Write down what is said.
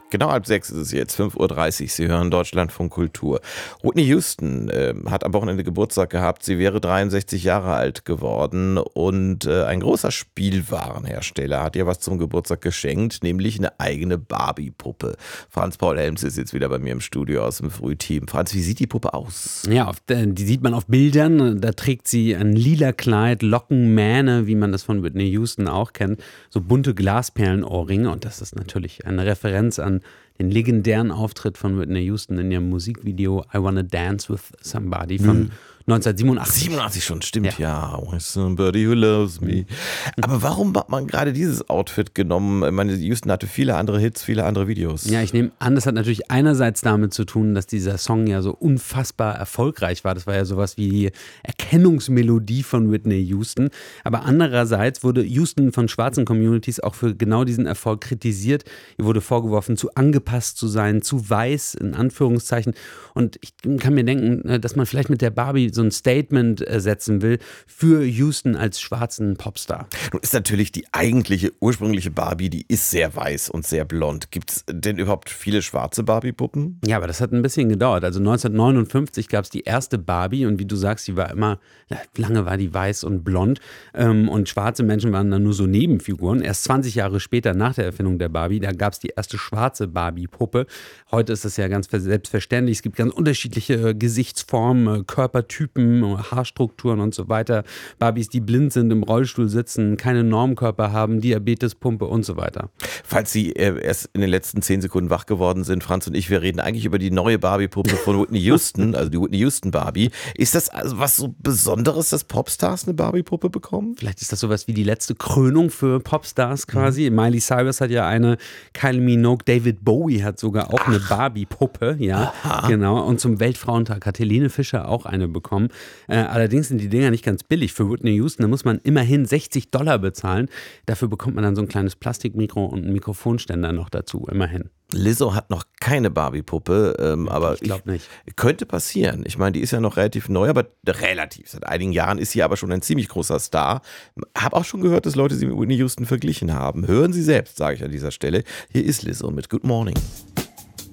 Genau 5:30 ist es jetzt, 5:30 Uhr. Sie hören Deutschlandfunk Kultur. Whitney Houston hat am Wochenende Geburtstag gehabt. Sie wäre 63 Jahre alt geworden und ein großer Spielwarenhersteller hat ihr was zum Geburtstag geschenkt, nämlich eine eigene Barbie-Puppe. Franz Paul Helms ist jetzt wieder bei mir im Studio aus dem Frühteam. Franz, wie sieht die Puppe aus? Ja, die sieht man auf Bildern. Da trägt sie ein lila Kleid, Lockenmähne, wie man das von Whitney Houston auch kennt, so bunte Glasperlenohrringe. Und das ist natürlich eine Referenz an den legendären Auftritt von Whitney Houston in ihrem Musikvideo I Wanna Dance with Somebody von 1987. 87 schon, stimmt ja. With somebody who loves me. Aber warum hat man gerade dieses Outfit genommen? Ich meine, Houston hatte viele andere Hits, viele andere Videos. Ja, ich nehme an, das hat natürlich einerseits damit zu tun, dass dieser Song ja so unfassbar erfolgreich war. Das war ja sowas wie die Erkennungsmelodie von Whitney Houston. Aber andererseits wurde Houston von schwarzen Communities auch für genau diesen Erfolg kritisiert. Ihr wurde vorgeworfen, zu angepasst zu sein, zu weiß, in Anführungszeichen. Und ich kann mir denken, dass man vielleicht mit der Barbie so ein Statement setzen will für Houston als schwarzen Popstar. Nun ist natürlich die eigentliche, ursprüngliche Barbie, die ist sehr weiß und sehr blond. Gibt es denn überhaupt viele schwarze Barbie-Puppen? Ja, aber das hat ein bisschen gedauert. Also 1959 gab es die erste Barbie und wie du sagst, die war immer, lange war die weiß und blond und schwarze Menschen waren dann nur so Nebenfiguren. Erst 20 Jahre später, nach der Erfindung der Barbie, da gab es die erste schwarze Barbie-Puppe. Heute ist das ja ganz selbstverständlich. Es gibt ganz unterschiedliche Gesichtsformen, Körpertypen, Haarstrukturen und so weiter. Barbies, die blind sind, im Rollstuhl sitzen, keine Normkörper haben, Diabetespumpe und so weiter. Falls Sie erst in den letzten 10 Sekunden wach geworden sind, Franz und ich, wir reden eigentlich über die neue Barbie-Puppe von Whitney Houston, also die Whitney Houston Barbie. Ist das also was so Besonderes, dass Popstars eine Barbie-Puppe bekommen? Vielleicht ist das sowas wie die letzte Krönung für Popstars quasi. Miley Cyrus hat ja eine, Kylie Minogue, David Bowie hat sogar auch eine Barbie-Puppe, ja, genau. Und zum Weltfrauentag hat Helene Fischer auch eine bekommen. Allerdings sind die Dinger nicht ganz billig. Für Whitney Houston, da muss man immerhin $60 bezahlen. Dafür bekommt man dann so ein kleines Plastikmikro und einen Mikrofonständer noch dazu, immerhin. Lizzo hat noch keine Barbie-Puppe, aber ich glaube nicht. Könnte passieren. Ich meine, die ist ja noch relativ neu, aber relativ. Seit einigen Jahren ist sie aber schon ein ziemlich großer Star. Hab auch schon gehört, dass Leute sie mit Whitney Houston verglichen haben. Hören Sie selbst, sage ich an dieser Stelle. Hier ist Lizzo mit Good Morning.